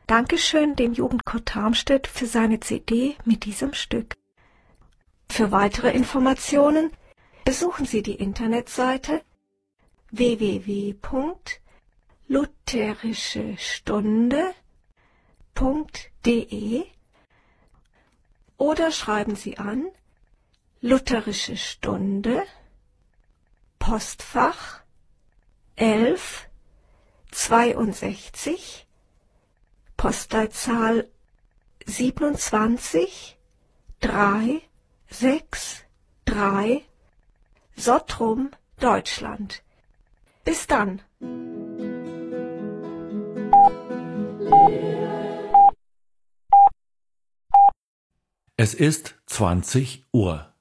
Dankeschön dem Jugendchor Tarmstedt für seine CD mit diesem Stück. Für weitere Informationen besuchen Sie die Internetseite www.lutherischestunde.de oder schreiben Sie an Lutherische Stunde, Postfach 11 62, Postleitzahl 27 363, Sottrum, Deutschland. Bis dann. Es ist 20 Uhr.